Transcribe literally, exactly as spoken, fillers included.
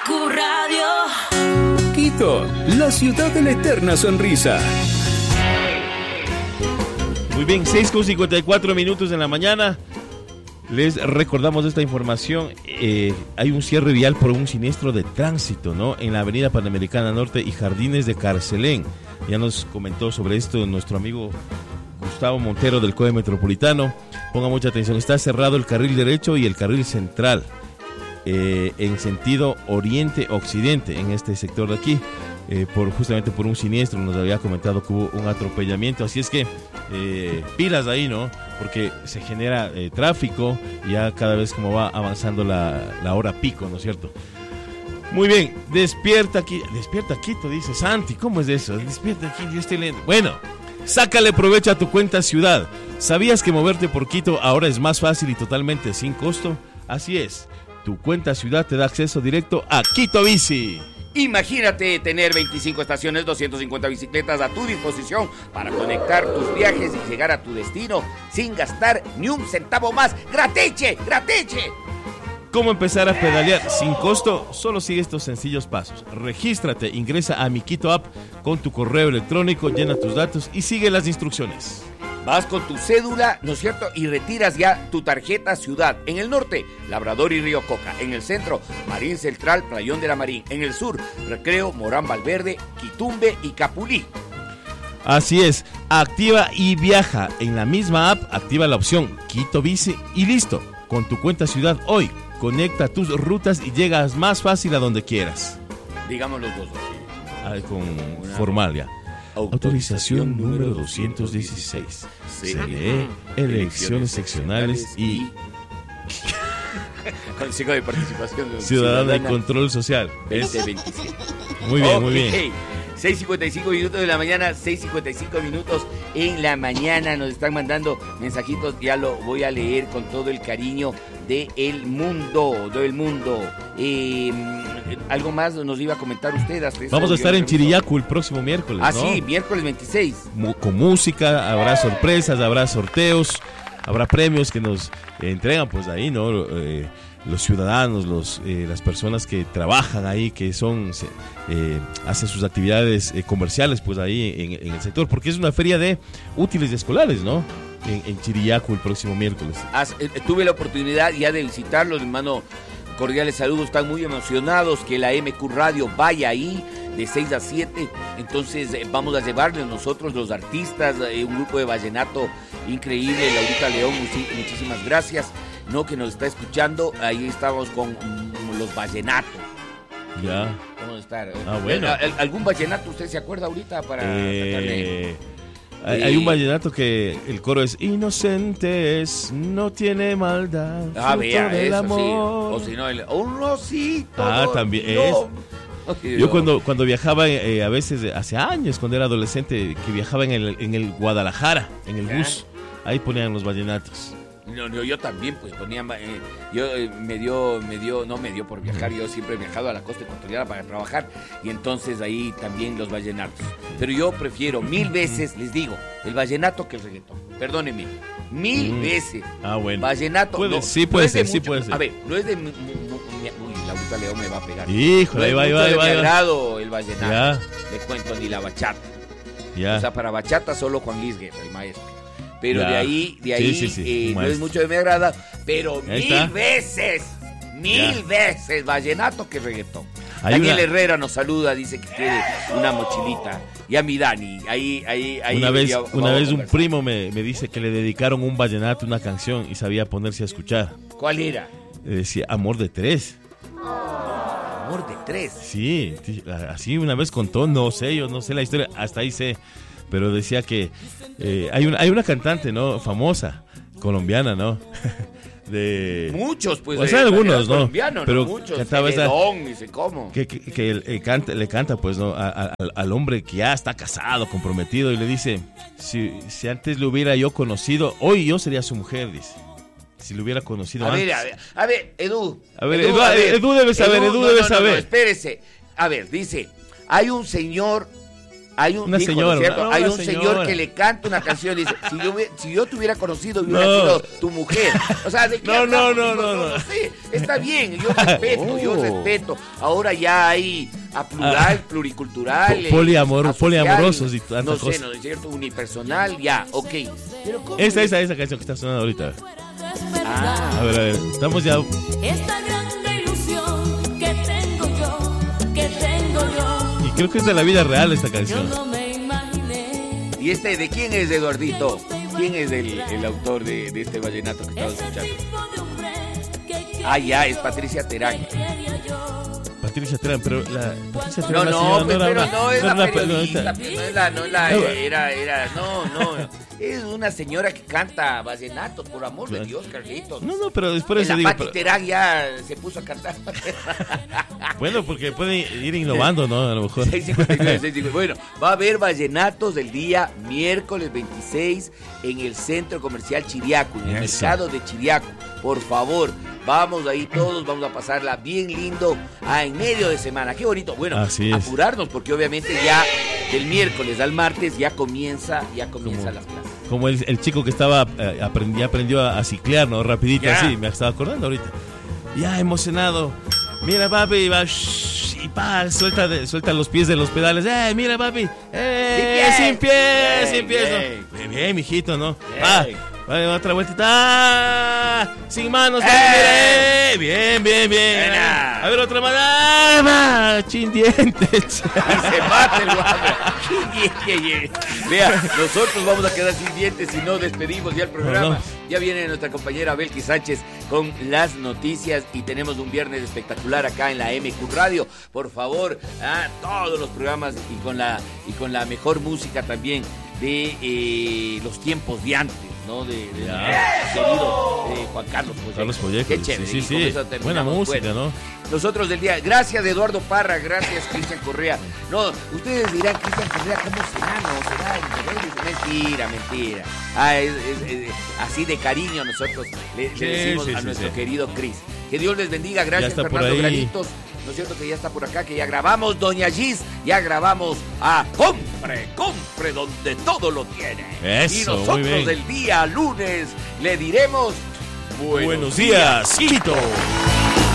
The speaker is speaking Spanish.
Q Radio. Quito, la ciudad de la eterna sonrisa. Muy bien, seis con cincuenta y cuatro minutos en la mañana. Les recordamos esta información. Eh, hay un cierre vial por un siniestro de tránsito, ¿no? En la avenida Panamericana Norte y Jardines de Carcelén. Ya nos comentó sobre esto nuestro amigo Gustavo Montero del C O E Metropolitano. Ponga mucha atención. Está cerrado el carril derecho y el carril central eh, en sentido oriente-occidente en este sector de aquí. Eh, por justamente por un siniestro, nos había comentado que hubo un atropellamiento, así es que eh, pilas ahí, ¿no? Porque se genera eh, tráfico ya cada vez como va avanzando la, la hora pico, ¿no es cierto? Muy bien, despierta aquí, despierta Quito, dice Santi, ¿cómo es eso? Despierta aquí, yo estoy leyendo. Bueno, sácale provecho a tu cuenta ciudad. ¿Sabías que moverte por Quito ahora es más fácil y totalmente sin costo? Así es, tu cuenta ciudad te da acceso directo a Quito Bici. Imagínate tener veinticinco estaciones, doscientas cincuenta bicicletas a tu disposición para conectar tus viajes y llegar a tu destino sin gastar ni un centavo más. ¡Gratiche! ¡Gratiche! ¿Cómo empezar a pedalear sin costo? Solo sigue estos sencillos pasos. Regístrate, ingresa a Mi Quito App con tu correo electrónico, llena tus datos y sigue las instrucciones. Vas con tu cédula, ¿no es cierto? Y retiras ya tu tarjeta ciudad. En el norte, Labrador y Río Coca. En el centro, Marín Central, Playón de la Marín. En el sur, Recreo, Morán Valverde, Quitumbe y Capulí. Así es, activa y viaja. En la misma app, activa la opción Quito Bici y listo. Con tu cuenta ciudad hoy, conecta tus rutas y llegas más fácil a donde quieras. Digamos los dos. Ah, con Una... formal ya. Autorización número doscientos dieciséis. Sí. Se lee elecciones seccionales y Consejo de Participación Ciudadana y Control Social. veinte veintisiete. Muy bien, okay. muy bien. seis cincuenta y cinco minutos de la mañana, seis cincuenta y cinco minutos en la mañana. Nos están mandando mensajitos, ya lo voy a leer con todo el cariño del mundo, del mundo. Eh, algo más nos iba a comentar usted. Hasta Vamos a estar en Chiriyacu el próximo miércoles, Ah, ¿no? sí, miércoles veintiséis. Con música, habrá sorpresas, habrá sorteos, habrá premios que nos entregan, pues ahí, ¿no? Eh, los ciudadanos, los eh, las personas que trabajan ahí, que son eh, hacen sus actividades eh, comerciales, pues ahí en, en el sector, porque es una feria de útiles escolares, ¿no? En, en Chiriyacu el próximo miércoles. As, eh, tuve la oportunidad ya de visitarlos, hermano. Cordiales saludos, están muy emocionados que la M Q Radio vaya ahí de seis a siete. Entonces eh, vamos a llevarles nosotros los artistas, eh, un grupo de vallenato increíble. Laurita León, much- muchísimas gracias, no, que nos está escuchando. Ahí estamos con mm, los vallenatos. Ya. Vamos a estar. Ah, bueno. ¿Al- ¿Algún vallenato usted se acuerda ahorita para Eh, sacarle? hay, hay un vallenato que el coro es inocentes, no tiene maldad. Ah, fruto vea, del eso amor. sí. O si no, el un rosito. Ah, también no. es. Yo cuando, cuando viajaba, eh, a veces, hace años, cuando era adolescente, que viajaba en el, en el Guadalajara, en el ¿Ya? bus, ahí ponían los vallenatos. No, no, yo también, pues ponía, eh, yo eh, me dio, me dio, no me dio por viajar, yo siempre he viajado a la costa ecuatoriana para trabajar y entonces ahí también los vallenatos. Pero yo prefiero mil veces, les digo, el vallenato que el reggaetón. Perdónenme, mil Mm. veces. Ah, bueno. Vallenato. Puede- no, sí puede no es de ser, sí mucho- puede ser. A ver, no es de, mu- mu- mu- mi- uy, Laurita León me va a pegar. Híjole, no ahí es va, ahí mucho va, ahí de va, mi ahí va. agrado el vallenato. Ya. Le cuento ni la bachata. Ya. O sea, para bachata solo Juan Luis Guerra, el maestro. Pero Ya. de ahí, de Sí, ahí sí, sí, eh, un no es maestro. mucho de mi agrado, pero Ahí mil está. veces, mil Ya. veces vallenato que reggaetón. Hay Daniel una- Herrera nos saluda, dice que quiere una mochilita. Y a mi Dani, ahí, ahí, ahí. Una vez, ya una vamos a vez un conversar. primo me, me dice que le dedicaron un vallenato, una canción, y sabía ponerse a escuchar. ¿Cuál era? Le decía, Amor de Tres. Amor de Tres. Sí, sí, así una vez contó, no sé, yo no sé la historia, hasta ahí sé, pero decía que eh, hay, una, hay una cantante, ¿no? Famosa, colombiana, ¿no? De... Muchos, pues. O sea, de- algunos, ¿no? colombianos, Pero ¿no? Muchos. cantaba esa- Celedón, dice, ¿cómo? Que, que, que él, él canta, le canta, pues, ¿no? A- a- al, al hombre que ya está casado, comprometido, y le dice, si, si antes le hubiera yo conocido, hoy yo sería su mujer, dice. Si lo hubiera conocido A antes. ver, a ver, a ver, Edu. A ver, Edu, Edu debe saber, Edu no, debe no, no, saber. No, espérese. A ver, dice, hay un señor Hay un, Una dijo, señora, ¿no es cierto? una- Hay una un señora. señor que le canta una canción y dice, si yo, hubie- si yo te hubiera conocido, hubiera No. sido tu mujer. O sea, ¿de qué No, no, hablamos? no, Digo, no, no, no. no sé, está bien, yo respeto, yo Oh. respeto. Ahora ya hay a plural, pluricultural. Po- poliamor- asocial, poliamorosos y tantas No sé, cosas. ¿no es cierto? Unipersonal, ya, ok. Pero ¿cómo Esa, es? esa, esa canción que está sonando ahorita. Ah, A ver, a ver, estamos ya. Esta grande ilusión que tengo yo, que tengo yo, Y creo que es de la vida real esta yo canción. no me imaginé. ¿y este de quién es, Eduardito? ¿Quién es el, el autor de, de este vallenato que estamos Ese escuchando? tipo de hombre que quiere Ah, ya, es Patricia Terán. quería yo. Patricia Terán, pero la Patricia No, Terán, la no, señora, pues, era pero una- no es no la era una- periodista, no, pues, no es la, no es la, No. era, era, no, no, es una señora que canta vallenatos, por amor de Claro. Dios, Carlitos. No, no, pero después de eso La digo. Pati pero- Terán ya se puso a cantar. bueno, porque pueden ir innovando, ¿no? A lo mejor. seis cincuenta y nueve, seis cincuenta y nueve. Bueno, va a haber vallenatos el día miércoles veintiséis en el Centro Comercial Chiriaco, en el Eso. mercado de Chiriaco. Por favor, vamos ahí todos, vamos a pasarla bien lindo ah, en medio de semana. Qué bonito. Bueno, Así es. apurarnos porque obviamente ya del miércoles al martes ya comienza, ya comienzan las clases. Como el, el chico que estaba, eh, aprendí, ya aprendió a, a ciclear, ¿no? Rapidito, Ya. así, me estaba acordando ahorita. Ya, emocionado. Mira, papi, va, shh, y pa, suelta, de- suelta los pies de los pedales. ¡Eh, mira, papi! ¡Eh, sin pies! Sin pies, Bien, ¿no? bien. Bien, bien, mijito, ¿no? Bien. Ah, vale, otra vueltita. ¡Ah! Sin manos, ¡Eh! mire. Bien, bien, bien. Buena. A ver, otra más. ¡Ah, ma! Chin dientes. Y se mata el guapo. Vea, nosotros vamos a quedar sin dientes si no despedimos ya el programa. No, no. Ya viene nuestra compañera Belki Sánchez con las noticias y tenemos un viernes espectacular acá en la M Q Radio. Por favor, ah, todos los programas y con la y con la mejor música también de eh, los tiempos de antes, ¿no? De, de Ya. querido eh, Juan Carlos Folleco. Carlos Folleco, Qué chévere. sí, y sí, con sí. eso terminamos. Buena música, Bueno, ¿no? nosotros del día. Gracias, Eduardo Parra. Gracias, Cristian Correa. No, ustedes dirán, Cristian Correa, ¿cómo será? No, será en Mentira, mentira. Ah, es, es- es- así de cariño nosotros le, le Sí, decimos sí, a sí, nuestro sí. querido Cris. Que Dios les bendiga. Gracias, está por Fernando ahí. Granitos. ¿No es cierto que ya está por acá? Que ya grabamos Doña Gis. Ya grabamos a Compre, Compre, donde todo lo tiene. Eso, y nosotros muy bien. el día lunes le diremos... Buenos días, Quito.